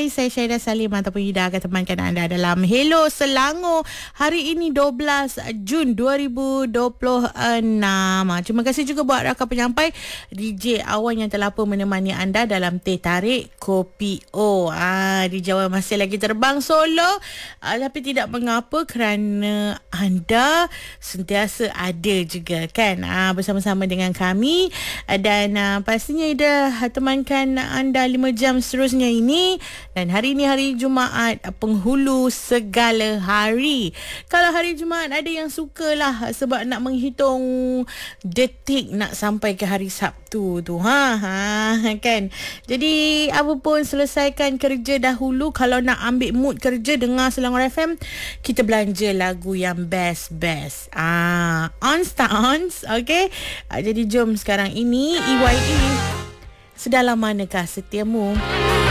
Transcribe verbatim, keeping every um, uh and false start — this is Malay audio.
Hai, saya Syahidah Salim ataupun Ida akan temankan anda dalam Hello Selangor hari ini dua belas Jun dua ribu dua puluh enam. Terima kasih juga buat rakan penyampai D J Awan yang telah pun menemani anda dalam Teh Tarik Kopi O. Ah, D J Awan masih lagi terbang solo, ah, tapi tidak mengapa kerana anda sentiasa ada juga kan, ah, bersama-sama dengan kami. Dan ah, pastinya Ida temankan anda lima jam seterusnya ini. Dan hari ini hari Jumaat, penghulu segala hari. Kalau hari Jumaat ada yang sukalah sebab nak menghitung detik nak sampai ke hari Sabtu tu, ha, ha kan. Jadi apa pun selesaikan kerja dahulu. Kalau nak ambil mood kerja, dengar Selangor F M, kita belanja lagu yang best-best. Ah, ons tak ons, okay. Ah, jadi jom sekarang ini E Y E, Sedalam Manakah Setiamu.